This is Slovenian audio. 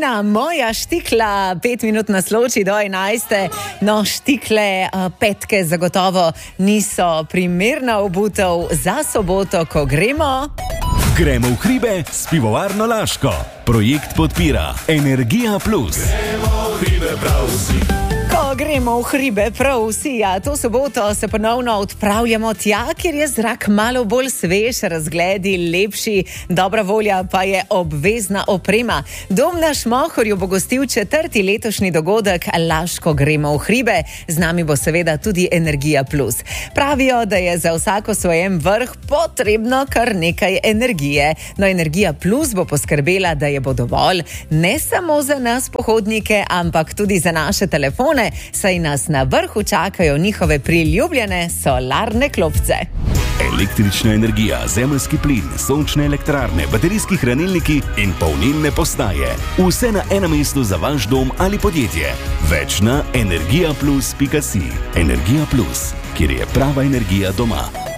Martina, moja štikla, 5 minut nas loči do 11. No, štikle, petke zagotovo niso primerna obutev za soboto, ko gremo. Gremo v hribe s pivovarno Laško. Projekt podpira Energija Plus. Gremo v hribe prav vsi. Ko gremo v hribe prav vsi, to soboto se ponovno odpravljamo tja, kjer je zrak malo bolj svež, razgledi lepši, dobra volja pa je obvezna oprema. Dom na Šmohorju bo gostil 4. letošnji dogodek Laško gremo v hribe. Z nami bo seveda tudi Energija Plus. Pravijo, da je za vsako svojem vrh potrebno kar nekaj energije. No, Energija Plus bo poskrbela, da je bo dovolj ne samo za nas pohodnike, ampak tudi za naše telefone, saj nas na vrhu čakajo njihove priljubljene solarne klopce. Električna energija, zemeljski plin, sončne elektrarne, baterijski hranilniki in polnilne postaje. Vse na enem mestu za vaš dom ali podjetje. Več na energijaplus.si. Energija Plus, kjer je prava energija doma.